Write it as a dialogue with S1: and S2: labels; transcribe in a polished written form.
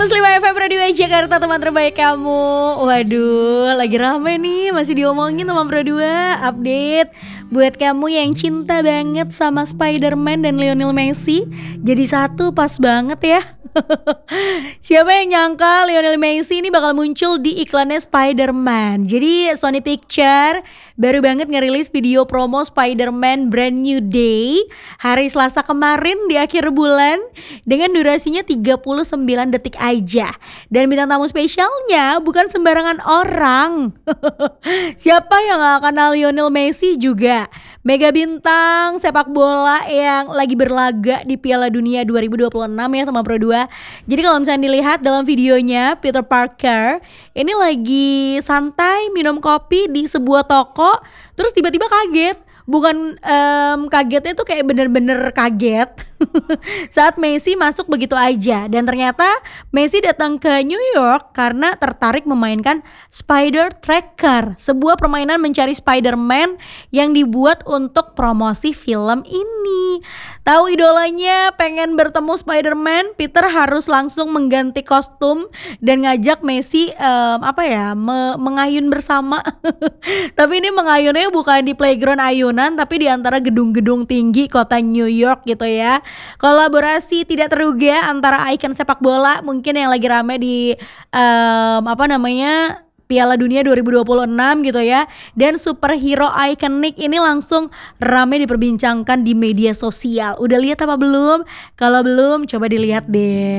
S1: 105 FM Radio Jakarta, teman terbaik kamu. Waduh, lagi rame nih, masih diomongin teman Pro 2. Update buat kamu yang cinta banget sama Spider-Man dan Lionel Messi, jadi satu pas banget ya. Siapa yang nyangka Lionel Messi ini bakal muncul di iklannya Spider-Man. Jadi Sony Picture baru banget ngerilis video promo Spider-Man Brand New Day hari Selasa kemarin di akhir bulan dengan durasinya 39 detik aja. Dan bintang tamu spesialnya bukan sembarangan orang. Siapa yang gak kenal Lionel Messi juga? Mega bintang sepak bola yang lagi berlaga di Piala Dunia 2026 ya teman Pro 2. Jadi kalau misalnya dilihat dalam videonya, Peter Parker ini lagi santai minum kopi di sebuah toko, terus tiba-tiba kaget. Bukan kagetnya tuh kayak bener-bener kaget saat Messi masuk begitu aja. Dan ternyata Messi datang ke New York karena tertarik memainkan Spider Tracker, sebuah permainan mencari Spider-Man yang dibuat untuk promosi film ini. Tahu idolanya pengen bertemu Spider-Man, Peter harus langsung mengganti kostum dan ngajak Messi mengayun bersama. Tapi ini mengayunnya bukan di playground ayunan, tapi di antara gedung-gedung tinggi kota New York gitu ya. Kolaborasi tidak terduga antara ikon sepak bola mungkin yang lagi rame di Piala Dunia 2026 gitu ya, dan superhero ikonik ini langsung rame diperbincangkan di media sosial. Udah lihat apa belum? Kalau belum, coba dilihat deh.